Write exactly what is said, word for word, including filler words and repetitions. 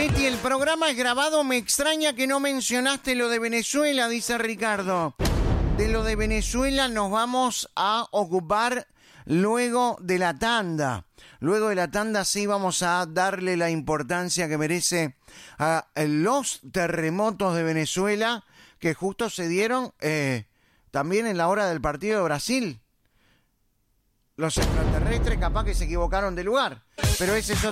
Betty, el programa es grabado, me extraña que no mencionaste lo de Venezuela, dice Ricardo. De lo de Venezuela nos vamos a ocupar luego de la tanda. Luego de la tanda sí vamos a darle la importancia que merece a los terremotos de Venezuela, que justo se dieron eh, también en la hora del partido de Brasil. Los extraterrestres capaz que se equivocaron de lugar, pero ese es otro